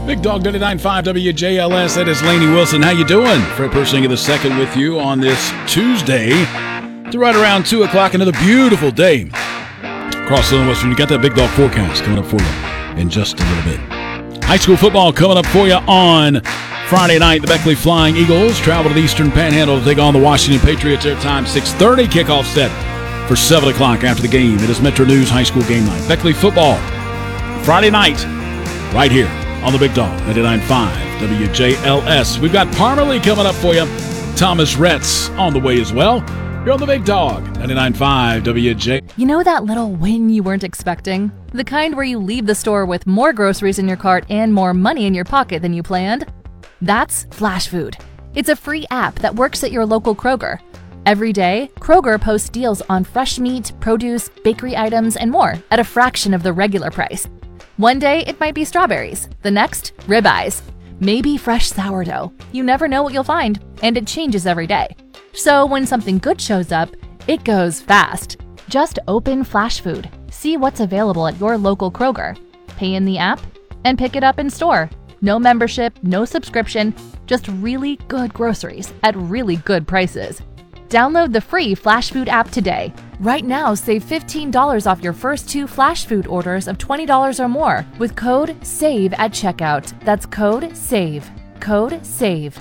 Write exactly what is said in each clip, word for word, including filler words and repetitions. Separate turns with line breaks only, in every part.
Big Dog ninety-nine point five W J L S. That is Lainey Wilson. How you doing? Fred Persinger the second with you on this Tuesday to right around two o'clock. Another beautiful day across Southern West Virginia. You got that Big Dog forecast coming up for you in just a little bit. High school football coming up for you on Friday night. The Beckley Flying Eagles travel to the Eastern Panhandle to take on the Washington Patriots. Their time six thirty. Kickoff set for seven o'clock after the game. It is Metro News High School Game Night. Beckley football Friday night right here on the Big Dog ninety-nine point five W J L S. We've got Parmalee coming up for you. Thomas Rhetz on the way as well. You're on the Big Dog ninety-nine point five W J.
You know that little win you weren't expecting? The kind where you leave the store with more groceries in your cart and more money in your pocket than you planned? That's Flash Food. It's a free app that works at your local Kroger. Every day, Kroger posts deals on fresh meat, produce, bakery items, and more at a fraction of the regular price. One day, it might be strawberries. The next, ribeyes. Maybe fresh sourdough. You never know what you'll find, and it changes every day. So when something good shows up, it goes fast. Just open Flash Food, see what's available at your local Kroger, pay in the app, and pick it up in store. No membership, no subscription, just really good groceries at really good prices. Download the free Flash Food app today. Right now, save fifteen dollars off your first two Flash Food orders of twenty dollars or more with code SAVE at checkout. That's code SAVE. Code SAVE.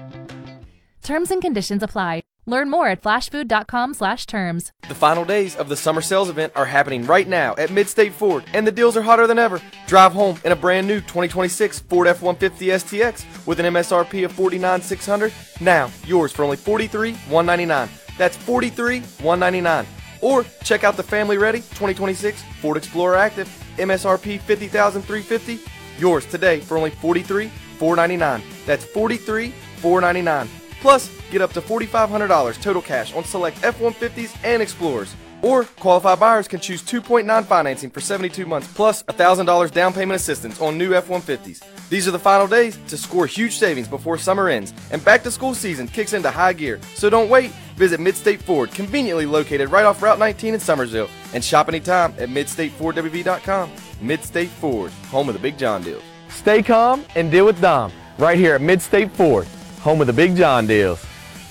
Terms and conditions apply. Learn more at flashfood.com slash terms.
The final days of the summer sales event are happening right now at Mid-State Ford, and the deals are hotter than ever. Drive home in a brand new twenty twenty-six Ford F one fifty S T X with an M S R P of forty-nine thousand six hundred dollars. Now, yours for only forty-three thousand one hundred ninety-nine dollars. That's forty-three thousand one hundred ninety-nine dollars. Or check out the family-ready twenty twenty-six Ford Explorer Active, M S R P fifty thousand three hundred fifty dollars. Yours today for only forty-three thousand four hundred ninety-nine dollars. That's forty-three thousand four hundred ninety-nine dollars. Plus, get up to four thousand five hundred dollars total cash on select F one fifties and Explorers. Or, qualified buyers can choose two point nine financing for seventy-two months, plus one thousand dollars down payment assistance on new F one fifties. These are the final days to score huge savings before summer ends, and back-to-school season kicks into high gear. So don't wait. Visit Mid-State Ford, conveniently located right off Route nineteen in Summersville, and shop anytime at mid state ford w v dot com. Mid-State Ford, home of the Big John deals. Stay calm and deal with Dom, right here at Mid-State Ford, home of the Big John deals.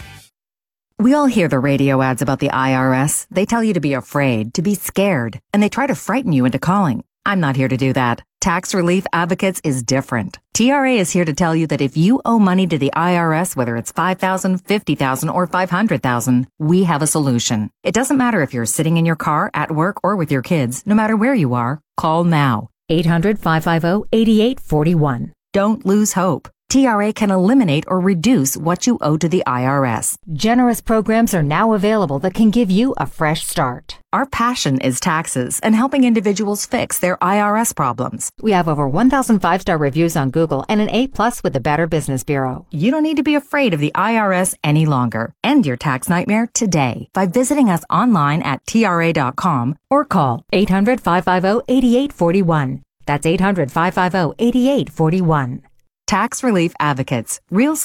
We all hear the radio ads about the I R S. They tell you to be afraid, to be scared, and they try to frighten you into calling. I'm not here to do that. Tax Relief Advocates is different. T R A is here to tell you that if you owe money to the I R S, whether it's five thousand dollars, fifty thousand dollars, or five hundred thousand dollars, we have a solution. It doesn't matter if you're sitting in your car, at work, or with your kids. No matter where you are, call now. eight hundred, five five zero, eight eight four one. Don't lose hope. T R A can eliminate or reduce what you owe to the I R S.
Generous programs are now available that can give you a fresh start.
Our passion is taxes and helping individuals fix their I R S problems.
We have over one thousand five-star reviews on Google and an A plus with the Better Business Bureau.
You don't need to be afraid of the I R S any longer. End your tax nightmare today by visiting us online at T R A dot com or call
eight hundred, five five zero, eight eight four one. That's eight hundred, five five zero, eight eight four one.
Tax Relief Advocates. Real